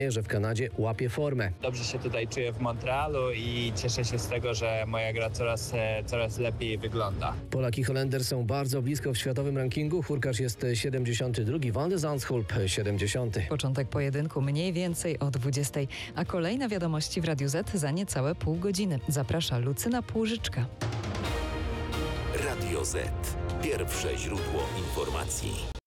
że w Kanadzie łapie formę. Dobrze się tutaj czuję w Montrealu i cieszę się z tego, że moja gra coraz lepiej wygląda. Polak i Holender są bardzo blisko w światowym rankingu. Hurkacz jest 72, Van de Zandschulp 70. Początek pojedynku mniej więcej o 20, a kolejne wiadomości w Radiu Z za niecałe pół godziny. Zaprasza Lucyna Płużyczka. Radio Z. Pierwsze źródło informacji.